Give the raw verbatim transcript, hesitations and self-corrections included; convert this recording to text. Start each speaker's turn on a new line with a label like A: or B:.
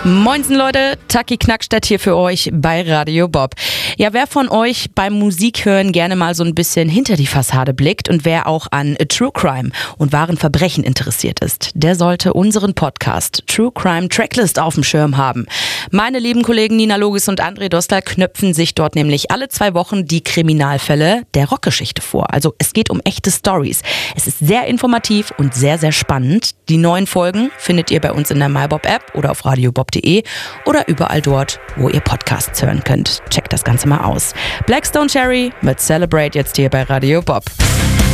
A: Moinsen Leute, Taki Knackstedt hier für euch bei Radio Bob. Ja, wer von euch beim Musikhören gerne mal so ein bisschen hinter die Fassade blickt und wer auch an True Crime und wahren Verbrechen interessiert ist, der sollte unseren Podcast True Crime Tracklist auf dem Schirm haben. Meine lieben Kollegen Nina Logis und André Dostal knöpfen sich dort nämlich alle zwei Wochen die Kriminalfälle der Rockgeschichte vor. Also es geht um echte Stories. Es ist sehr informativ und sehr, sehr spannend. Die neuen Folgen findet ihr bei uns in der MyBob-App oder auf radiobob punkt de oder überall dort, wo ihr Podcasts hören könnt. Checkt das Ganze mal aus. Black Stone Cherry mit Celebrate jetzt hier bei Radio Bob.